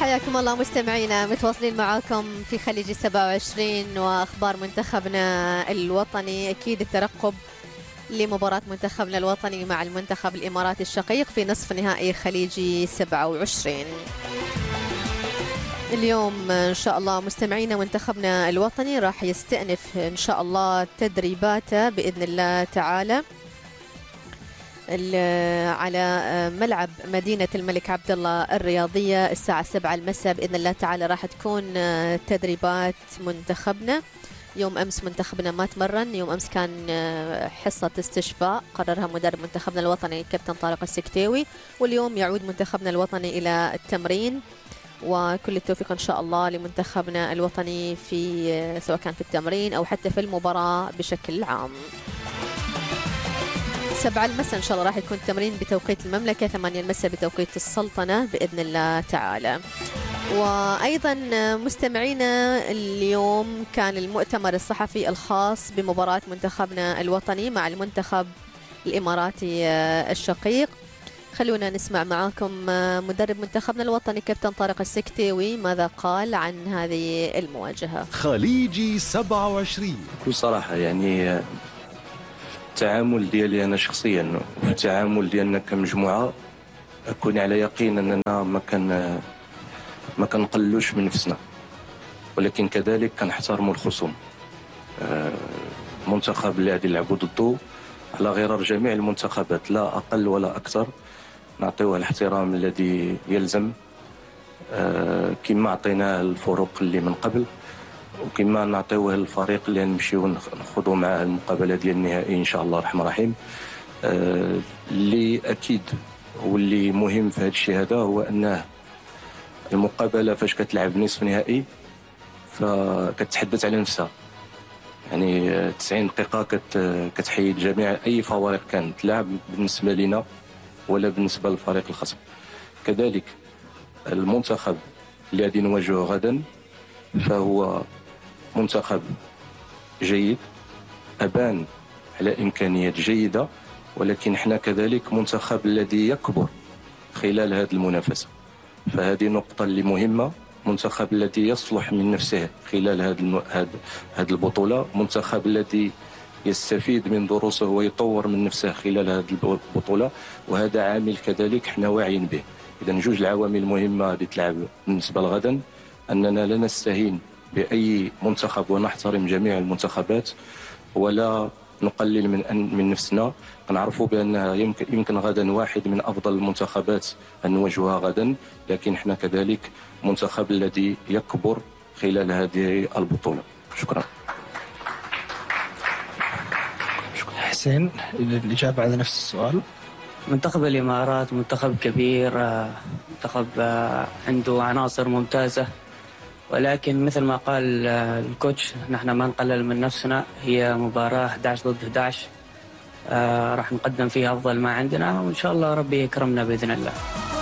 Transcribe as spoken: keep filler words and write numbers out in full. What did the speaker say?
حياكم الله مستمعينا، متواصلين معاكم في خليج سبعة وعشرين وأخبار منتخبنا الوطني. أكيد الترقب لمباراة منتخبنا الوطني مع المنتخب الإماراتي الشقيق في نصف نهائي خليجي سبعة وعشرين. اليوم إن شاء الله مستمعينا منتخبنا الوطني راح يستأنف إن شاء الله تدريباته بإذن الله تعالى على ملعب مدينة الملك عبد الله الرياضية الساعة سبعة المساء بإذن الله تعالى. راح تكون تدريبات منتخبنا. يوم أمس منتخبنا ما تمرن، يوم أمس كان حصة استشفاء قررها مدرب منتخبنا الوطني كابتن طارق السكتيوي، واليوم يعود منتخبنا الوطني إلى التمرين، وكل التوفيق إن شاء الله لمنتخبنا الوطني في سواء كان في التمرين أو حتى في المباراة بشكل عام. سبعة المساء إن شاء الله راح يكون التمرين بتوقيت المملكة، ثمانية المساء بتوقيت السلطنة بإذن الله تعالى. وأيضا مستمعينا اليوم كان المؤتمر الصحفي الخاص بمباراة منتخبنا الوطني مع المنتخب الإماراتي الشقيق. خلونا نسمع معاكم مدرب منتخبنا الوطني كابتن طارق السكتيوي ماذا قال عن هذه المواجهة. خليجي سبعة وعشرين. بكل صراحة يعني التعامل ديالي أنا شخصيا وفي التعامل ديالنا كمجموعة أكون على يقين أننا ما كان ما كنقلوش من نفسنا، ولكن كذلك كنحترموا الخصوم. المنتخب اللي غادي نلعبوا ضده على غرار جميع المنتخبات لا أقل ولا أكثر نعطيوه الاحترام الذي يلزم، كما عطيناه الفرق اللي من قبل وكما نعطيوه الفريق اللي نمشيو نخوضوا معاه المقابله ديال النهائي ان شاء الله الرحمن الرحيم. اللي اكيد واللي مهم في هذا الشيء هذا هو انه المقابله فاش كتلعب نصف نهائي فكتحدث على نفسها، يعني تسعين دقيقه كت كتحيد جميع اي فوارق كانت لا بالنسبه لنا ولا بالنسبه للفريق الخصم. كذلك المنتخب اللي غادي نواجهه غدا فهو منتخب جيد أبان على إمكانيات جيدة، ولكن احنا كذلك منتخب الذي يكبر خلال هذه المنافسة، فهذه نقطة اللي مهمة. منتخب الذي يصلح من نفسه خلال هذه هذه البطولة، منتخب الذي يستفيد من دروسه ويطور من نفسه خلال هذه البطولة، وهذا عامل كذلك احنا واعيين به. إذا جوج العوامل مهمة اللي تلعب بالنسبة لغدا، أننا لا نستهين بأي منتخب ونحترم جميع المنتخبات ولا نقلل من أن من نفسنا. نعرفوا بأن يمكن, يمكن غدا واحد من أفضل المنتخبات أن نواجهها غدا، لكن احنا كذلك منتخب الذي يكبر خلال هذه البطولة. شكرا. حسين الإجابة على نفس السؤال. منتخب الإمارات منتخب كبير، منتخب عنده عناصر ممتازة، ولكن مثل ما قال الكوتش نحن ما نقلل من نفسنا. هي مباراة أحد عشر ضد أحد عشر، آه راح نقدم فيها أفضل ما عندنا، وإن شاء الله ربي يكرمنا بإذن الله.